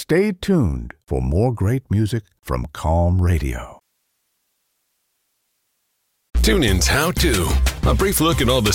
Stay tuned for more great music from Calm Radio. TuneIn's How To, a brief look at all the